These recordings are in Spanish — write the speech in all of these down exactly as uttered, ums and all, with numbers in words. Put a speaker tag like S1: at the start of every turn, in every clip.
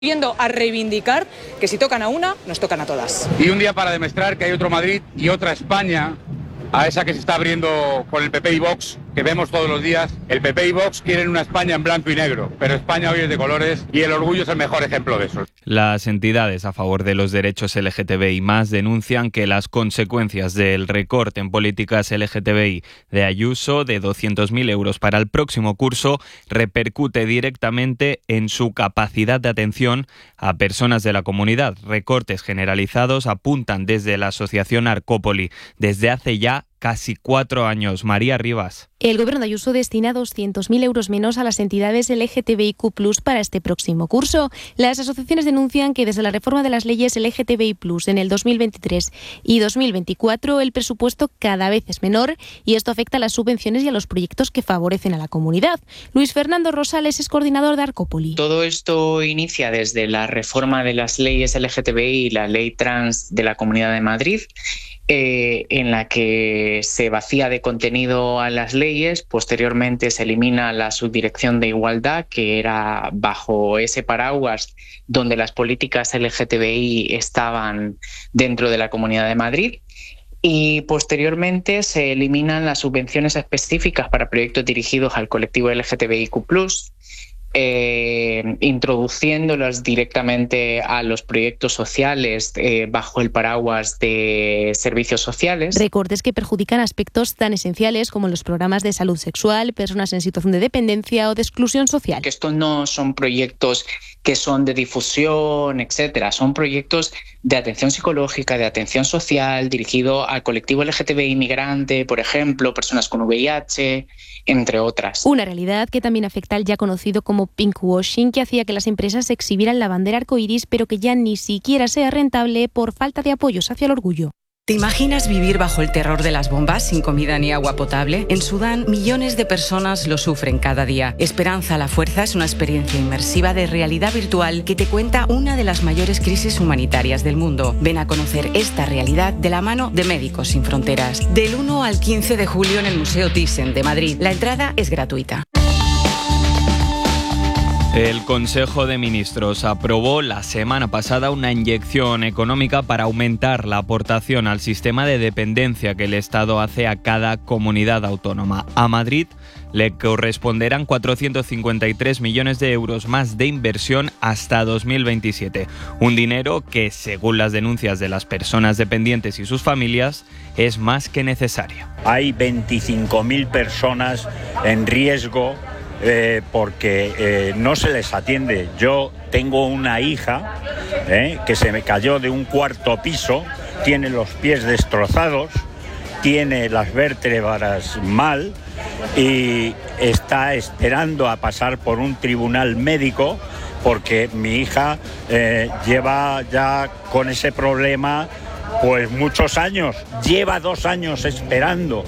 S1: Yendo a reivindicar que si tocan a una, nos tocan a todas.
S2: Y un día para demostrar que hay otro Madrid y otra España, a esa que se está abriendo con el P P y Vox, que vemos todos los días. El P P y Vox quieren una España en blanco y negro, pero España hoy es de colores y el orgullo es el mejor ejemplo de eso.
S3: Las entidades a favor de los derechos L G T B I más denuncian que las consecuencias del recorte en políticas L G T B I de Ayuso de doscientos mil euros para el próximo curso repercute directamente en su capacidad de atención a personas de la comunidad. Recortes generalizados apuntan desde la asociación Arcópoli desde hace ya casi cuatro años. María Rivas.
S4: El gobierno de Ayuso destina doscientos mil euros menos a las entidades L G T B I Q plus para este próximo curso. Las asociaciones denuncian que desde la reforma de las leyes L G T B I plus en el dos mil veintitrés y dos mil veinticuatro el presupuesto cada vez es menor y esto afecta a las subvenciones y a los proyectos que favorecen a la comunidad. Luis Fernando Rosales es coordinador de Arcópoli.
S5: Todo esto inicia desde la reforma de las leyes L G T B I y la ley trans de la Comunidad de Madrid, Eh, en la que se vacía de contenido a las leyes. Posteriormente se elimina la subdirección de igualdad, que era bajo ese paraguas donde las políticas L G T B I estaban dentro de la Comunidad de Madrid. Y posteriormente se eliminan las subvenciones específicas para proyectos dirigidos al colectivo L G T B I Q plus, Eh, introduciéndolas directamente a los proyectos sociales eh, bajo el paraguas de servicios sociales.
S4: Recortes que perjudican aspectos tan esenciales como los programas de salud sexual, personas en situación de dependencia o de exclusión social.
S5: Que estos no son proyectos que son de difusión, etcétera. Son proyectos de atención psicológica, de atención social, dirigido al colectivo L G T B I inmigrante, por ejemplo, personas con V I H, entre otras.
S4: Una realidad que también afecta al ya conocido como pinkwashing, que hacía que las empresas exhibieran la bandera arcoíris, pero que ya ni siquiera sea rentable por falta de apoyos hacia el orgullo.
S6: ¿Te imaginas vivir bajo el terror de las bombas sin comida ni agua potable? En Sudán, millones de personas lo sufren cada día. Esperanza a la Fuerza es una experiencia inmersiva de realidad virtual que te cuenta una de las mayores crisis humanitarias del mundo. Ven a conocer esta realidad de la mano de Médicos Sin Fronteras. Del uno al quince de julio en el Museo Thyssen de Madrid. La entrada es gratuita.
S3: El Consejo de Ministros aprobó la semana pasada una inyección económica para aumentar la aportación al sistema de dependencia que el Estado hace a cada comunidad autónoma. A Madrid le corresponderán cuatrocientos cincuenta y tres millones de euros más de inversión hasta dos mil veintisiete. Un dinero que, según las denuncias de las personas dependientes y sus familias, es más que necesario.
S7: Hay veinticinco mil personas en riesgo Eh, porque eh, no se les atiende. Yo tengo una hija eh, que se me cayó de un cuarto piso, tiene los pies destrozados, tiene las vértebras mal y está esperando a pasar por un tribunal médico porque mi hija eh, lleva ya con ese problema pues muchos años, lleva dos años esperando.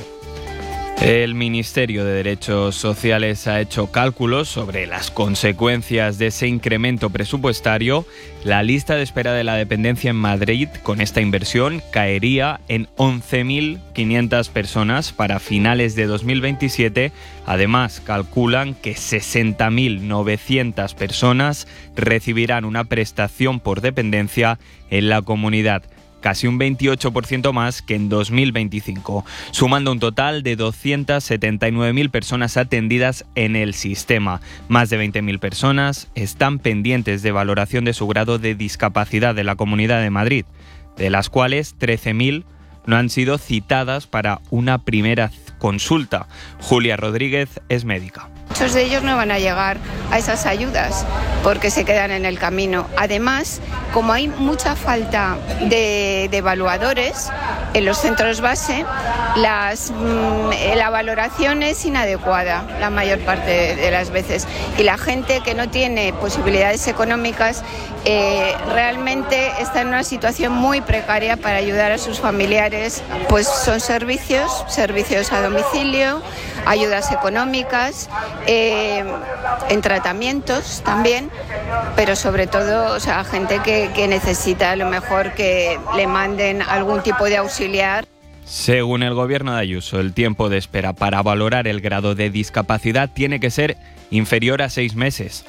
S3: El Ministerio de Derechos Sociales ha hecho cálculos sobre las consecuencias de ese incremento presupuestario. La lista de espera de la dependencia en Madrid con esta inversión caería en once mil quinientas personas para finales de dos mil veintisiete. Además, calculan que sesenta mil novecientas personas recibirán una prestación por dependencia en la comunidad, casi un veintiocho por ciento más que en dos mil veinticinco, sumando un total de doscientas setenta y nueve mil personas atendidas en el sistema. Más de veinte mil personas están pendientes de valoración de su grado de discapacidad de la Comunidad de Madrid, de las cuales trece mil no han sido citadas para una primera consulta. Julia Rodríguez es médica.
S8: Muchos de ellos no van a llegar a esas ayudas porque se quedan en el camino. Además, como hay mucha falta de, de evaluadores en los centros base, las, mmm, la valoración es inadecuada la mayor parte de las veces. Y la gente que no tiene posibilidades económicas eh, realmente está en una situación muy precaria para ayudar a sus familiares. Pues son servicios, servicios a domicilio, ayudas económicas, eh, en tratamientos también, pero sobre todo, o sea, gente que, que necesita a lo mejor que le manden algún tipo de auxiliar.
S3: Según el gobierno de Ayuso, el tiempo de espera para valorar el grado de discapacidad tiene que ser inferior a seis meses.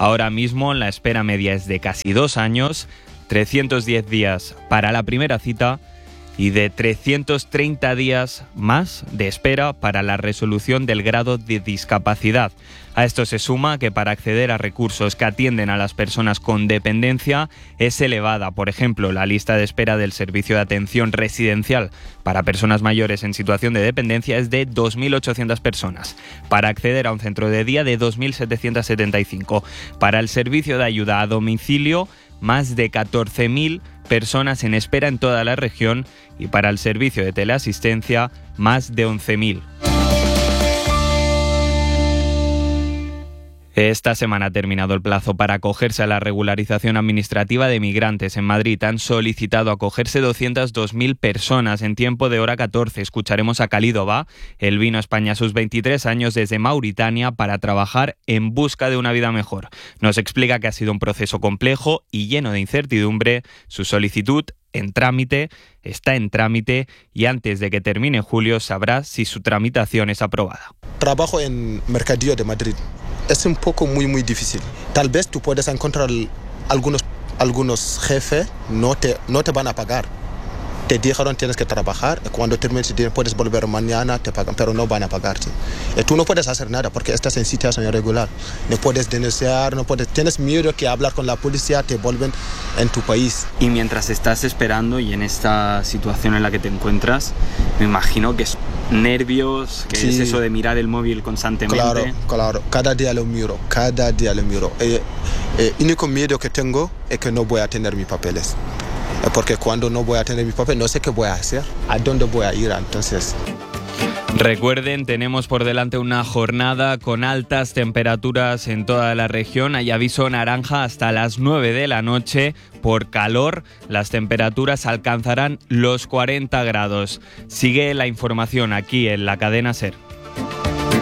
S3: Ahora mismo la espera media es de casi dos años, trescientos diez días para la primera cita y de trescientos treinta días más de espera para la resolución del grado de discapacidad. A esto se suma que para acceder a recursos que atienden a las personas con dependencia es elevada. Por ejemplo, la lista de espera del Servicio de Atención Residencial para personas mayores en situación de dependencia es de dos mil ochocientas personas. Para acceder a un centro de día, de dos mil setecientas setenta y cinco. Para el servicio de ayuda a domicilio, más de catorce mil personas en espera en toda la región, y para el servicio de teleasistencia, más de once mil. Esta semana ha terminado el plazo para acogerse a la regularización administrativa de migrantes. En Madrid han solicitado acogerse doscientas dos mil personas en tiempo de hora catorce. Escucharemos a Khalidova. Él vino a España a sus veintitrés años desde Mauritania para trabajar en busca de una vida mejor. Nos explica que ha sido un proceso complejo y lleno de incertidumbre. Su solicitud en trámite, está en trámite y antes de que termine julio sabrá si su tramitación es aprobada.
S9: Trabajo en Mercadillo de Madrid. Es un poco muy muy difícil. Tal vez tú puedes encontrar algunos, algunos jefes no te, no te van a pagar. Te dijeron tienes que trabajar, y cuando termines puedes volver mañana, te pagan, pero no van a pagarte. Y tú no puedes hacer nada porque estás en situación irregular. No puedes denunciar, no puedes, tienes miedo que hablar con la policía, te vuelven en tu país.
S3: Y mientras estás esperando y en esta situación en la que te encuentras, me imagino que es nervios, que sí. Es eso de mirar el móvil constantemente.
S9: Claro, claro, cada día lo miro, cada día lo miro. El único miedo que tengo es que no voy a tener mis papeles. Porque cuando no voy a tener mi papel, no sé qué voy a hacer, a dónde voy a ir, entonces.
S3: Recuerden, tenemos por delante una jornada con altas temperaturas en toda la región. Hay aviso naranja hasta las nueve de la noche por calor. Las temperaturas alcanzarán los cuarenta grados. Sigue la información aquí en la cadena SER.